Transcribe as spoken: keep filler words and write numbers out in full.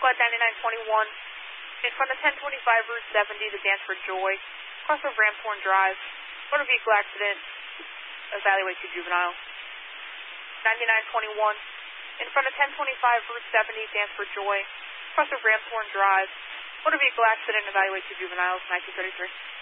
Bud ninety-nine twenty-one. In front of ten twenty-five Route seventy, the Dance for Joy. Cross of Ramshorn Drive. Motor vehicle accident. Evaluate two juveniles. ninety-nine twenty-one. In front of ten twenty-five Route seventy, Dance for Joy. Cross of Ramshorn Drive. Motor vehicle accident. Evaluate two juveniles. nineteen thirty-three.